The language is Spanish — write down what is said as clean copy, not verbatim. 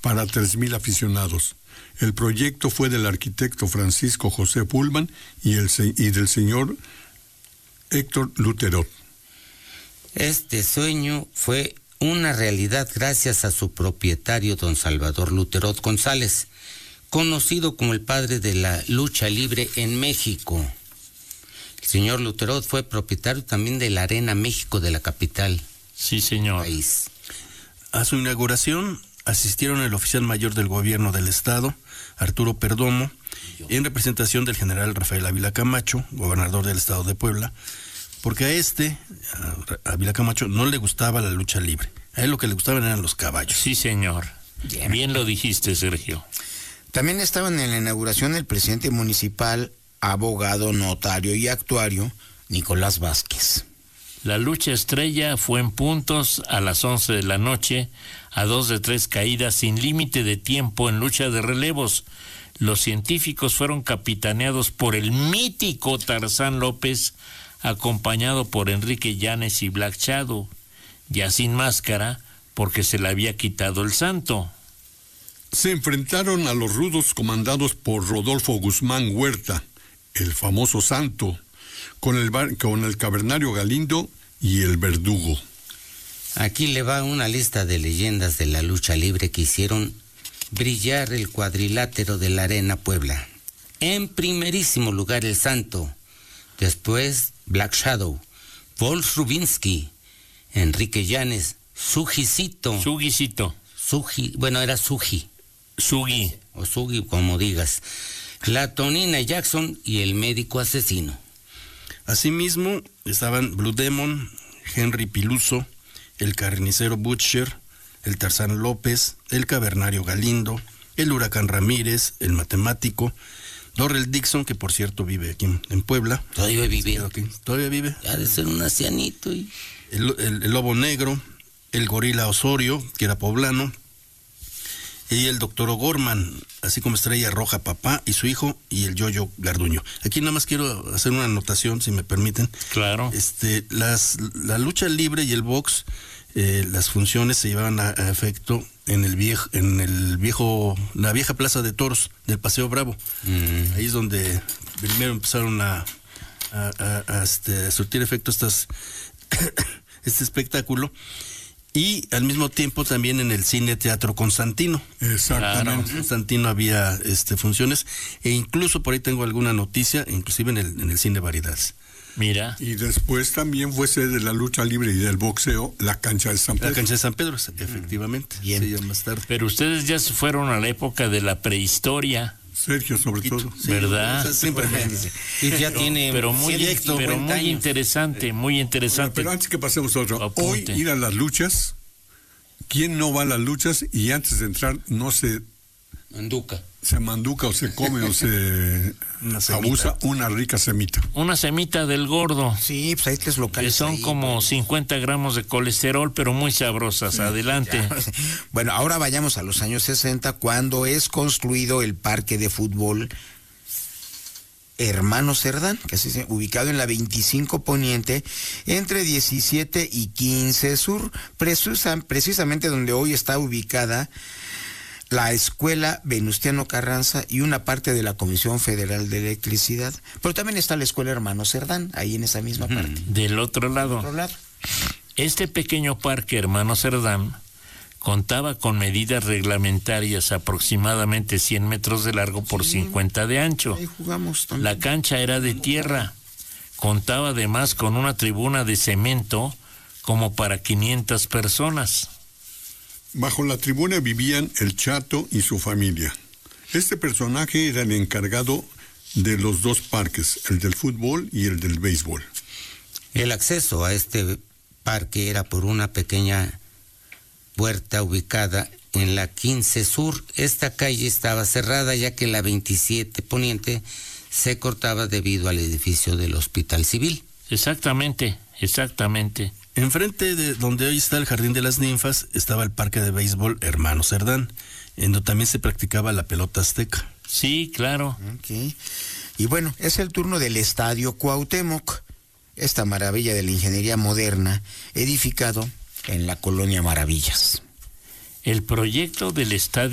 para 3,000 aficionados. El proyecto fue del arquitecto Francisco José Pullman y del señor Héctor Luterot. Este sueño fue una realidad gracias a su propietario, don Salvador Luterot González, conocido como el padre de la lucha libre en México. El señor Luterot fue propietario también de la Arena México de la capital. Sí, señor. País. A su inauguración asistieron el oficial mayor del gobierno del estado, Arturo Perdomo, en representación del general Rafael Ávila Camacho, gobernador del estado de Puebla, porque a Ávila Camacho no le gustaba la lucha libre. A él lo que le gustaban eran los caballos. Sí, señor. Bien lo dijiste, Sergio. También estaban en la inauguración el presidente municipal, abogado, notario y actuario, Nicolás Vázquez. La lucha estrella fue en puntos a las 11 de la noche, a 2 de 3 caídas sin límite de tiempo en lucha de relevos. Los científicos fueron capitaneados por el mítico Tarzán López, acompañado por Enrique Llanes y Black Shadow, ya sin máscara porque se le había quitado el santo. Se enfrentaron a los rudos comandados por Rodolfo Guzmán Huerta, el famoso santo, con el cavernario Galindo y el verdugo. Aquí le va una lista de leyendas de la lucha libre que hicieron brillar el cuadrilátero de la Arena Puebla. En primerísimo lugar el santo, después Black Shadow, Wolf Rubinsky, Enrique Llanes, Sugicito. Era Sugi. Sugi. O Sugi, como digas. La Tonina Jackson y el médico asesino. Asimismo, estaban Blue Demon, Henry Piluso, el carnicero Butcher, el Tarzán López, el cavernario Galindo, el huracán Ramírez, el matemático, Dorrell Dixon, que por cierto vive aquí en Puebla. Todavía vive. Todavía vive. Ha de ser un ancianito. El lobo negro, el gorila Osorio, que era poblano, y el doctor O'Gorman, así como Estrella Roja Papá y su hijo, y el Yoyo Garduño. Aquí nada más quiero hacer una anotación, si me permiten. Claro. La lucha libre y el box, las funciones se llevaban a efecto en la vieja plaza de toros del Paseo Bravo. Ahí es donde primero empezaron a surtir efecto este espectáculo. Y al mismo tiempo también en el Cine Teatro Constantino. Exactamente. En Constantino había funciones, e incluso por ahí tengo alguna noticia, inclusive en el Cine Variedades. Mira. Y después también fue sede de la lucha libre y del boxeo, la cancha de San Pedro. La cancha de San Pedro, efectivamente. Bien. Sí, más tarde. Pero ustedes ya se fueron a la época de la prehistoria. Sergio, sobre todo. Sí, ¿verdad? Siempre Y ya tiene pero muy interesante, muy interesante. Pero antes que pasemos a otro, hoy Apunte. ir a las luchas, ¿quién no va a las luchas y antes de entrar no se manduca o se come o se abusa una rica semita? Una semita del gordo. Sí, pues hay 3 locales. Que son como 50 gramos de colesterol, pero muy sabrosas. Sí, adelante. Ya. Bueno, ahora vayamos a los años 60, cuando es construido el parque de fútbol Hermano Cerdán, que así se ubicado en la 25 Poniente, entre 17 y 15 Sur, precisamente donde hoy está ubicada la Escuela Venustiano Carranza y una parte de la Comisión Federal de Electricidad. Pero también está la Escuela Hermano Cerdán, ahí en esa misma parte. Del otro lado. Este pequeño parque Hermano Cerdán contaba con medidas reglamentarias aproximadamente 100 metros de largo por 50 de ancho. Ahí jugamos también. La cancha era de tierra. Contaba además con una tribuna de cemento como para 500 personas. Bajo la tribuna vivían el Chato y su familia. Este personaje era el encargado de los 2 parques, el del fútbol y el del béisbol. El acceso a este parque era por una pequeña puerta ubicada en la 15 Sur. Esta calle estaba cerrada ya que la 27 Poniente se cortaba debido al edificio del Hospital Civil. Exactamente. Enfrente de donde hoy está el Jardín de las Ninfas estaba el parque de béisbol Hermano Cerdán, en donde también se practicaba la pelota azteca. Sí, claro. Okay. Y bueno, es el turno del Estadio Cuauhtémoc, esta maravilla de la ingeniería moderna, edificado en la Colonia Maravillas. El proyecto del estadio